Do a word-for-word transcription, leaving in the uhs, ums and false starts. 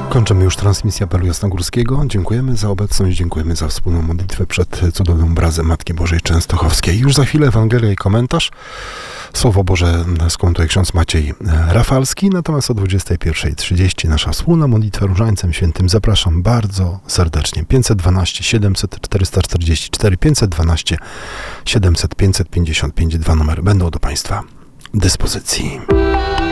Kończymy już transmisję apelu jasnogórskiego. Dziękujemy za obecność, dziękujemy za wspólną modlitwę przed cudownym obrazem Matki Bożej Częstochowskiej. Już za chwilę Ewangelia i komentarz. Słowo Boże skomentuje ksiądz Maciej Rafalski, natomiast o dwudziestej pierwszej trzydzieści nasza wspólna modlitwa Różańcem Świętym. Zapraszam bardzo serdecznie. pięćset dwanaście siedemset czterysta czterdzieści cztery, pięćset dwanaście siedemset pięćset pięćdziesiąt pięć, dwa numery będą do Państwa dyspozycji.